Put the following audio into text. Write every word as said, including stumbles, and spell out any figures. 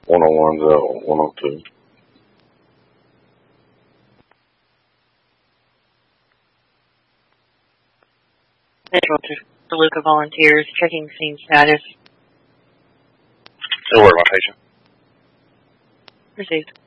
one oh one's out, one oh two. Central to DeLuca Volunteers, checking scene status. Still working on patient. Received.